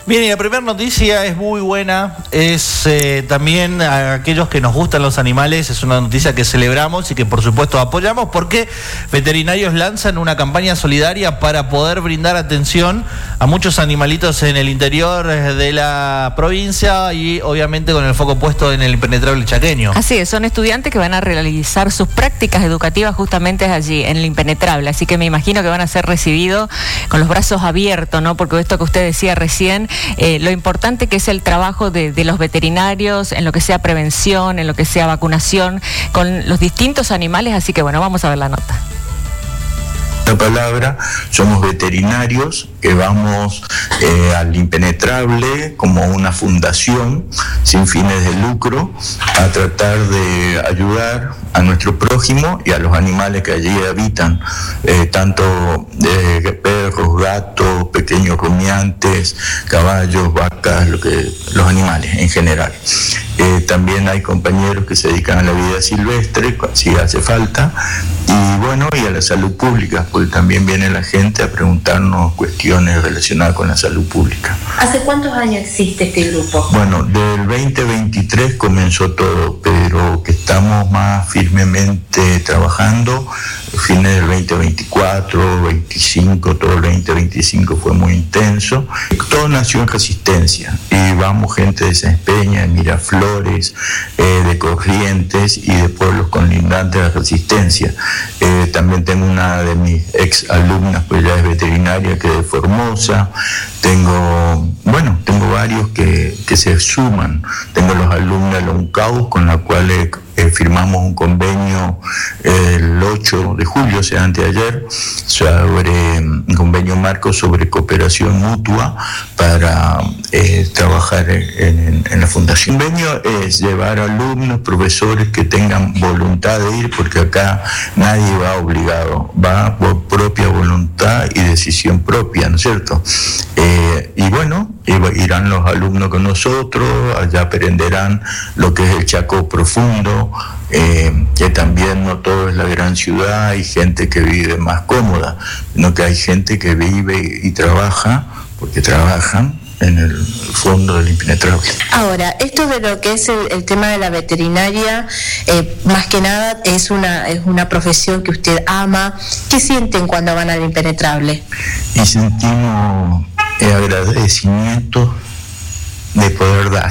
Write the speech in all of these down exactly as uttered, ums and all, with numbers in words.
Bien, y la primera noticia es muy buena, es eh, también a aquellos que nos gustan los animales, es una noticia que celebramos y que por supuesto apoyamos porque veterinarios lanzan una campaña solidaria para poder brindar atención a muchos animalitos en el interior de la provincia y obviamente con el foco puesto en el impenetrable chaqueño. Así es, son estudiantes que van a realizar sus prácticas educativas justamente allí, en el impenetrable, así que me imagino que van a ser recibidos con los brazos abiertos, ¿no? Porque esto que usted decía recién, Eh, lo importante que es el trabajo de, de los veterinarios en lo que sea prevención, en lo que sea vacunación con los distintos animales, así que bueno, vamos a ver la nota. La palabra, somos veterinarios que vamos eh, al impenetrable como una fundación sin fines de lucro a tratar de ayudar a nuestro prójimo y a los animales que allí habitan, eh, tanto eh, perros, gatos, pequeños rumiantes, caballos, vacas, lo que, los animales en general. Eh, también hay compañeros que se dedican a la vida silvestre, si hace falta, y bueno, y a la salud pública, porque también viene la gente a preguntarnos cuestiones relacionadas con la salud pública. ¿Hace cuántos años existe este grupo? Bueno, del veinte veintitrés comenzó todo, pero que estamos más firmemente trabajando, fines del veinte veinticuatro, veinticinco, todo el veinte veinticinco fue muy intenso. Todo nació en Resistencia, y vamos gente de Sáenz Peña, de Miraflores, eh, de Corrientes y de pueblos colindantes de Resistencia. Eh, también tengo una de mis ex alumnas, pues ya es veterinaria, que es de Formosa. Tengo, bueno, tengo varios que, que se suman. Tengo los alumnos de la UNCAUS, con la cual eh, eh, firmamos un convenio eh, el ocho de julio, o sea, anteayer, sobre un convenio marco sobre cooperación mutua para eh, trabajar en, en, en la fundación. El convenio es llevar alumnos, profesores que tengan voluntad de ir, porque acá nadie va obligado, va por propia voluntad y decisión propia, ¿no es cierto? Eh, y bueno, irán los alumnos con nosotros, allá aprenderán lo que es el Chaco profundo, eh, que también no todo es la gran ciudad, hay gente que vive más cómoda, sino que hay gente que vive y trabaja, porque trabajan en el fondo del impenetrable. Ahora, esto de lo que es el, el tema de la veterinaria, eh, más que nada es una, es una profesión que usted ama. ¿Qué sienten cuando van al impenetrable? Y sentimos el agradecimiento de poder dar,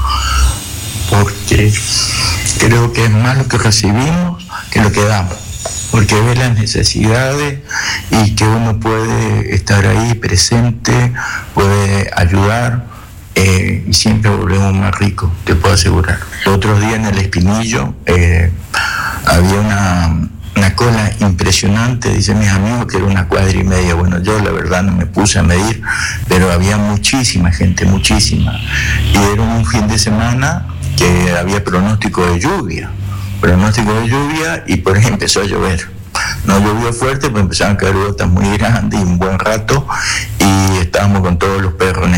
porque creo que es más lo que recibimos que lo que damos, porque ve las necesidades y que uno puede estar ahí presente, puede ayudar, eh, y siempre volvemos más ricos, te puedo asegurar. Otros días en el Espinillo eh, había una, una cola impresionante, dicen mis amigos que era una cuadra y media. Bueno, yo la verdad no me puse a medir, pero había muchísima gente, muchísima. Y era un fin de semana que había pronóstico de lluvia. pronóstico de lluvia y por ahí empezó a llover. No llovió fuerte, pero empezaron a caer gotas muy grandes y un buen rato, y estábamos con todos los perros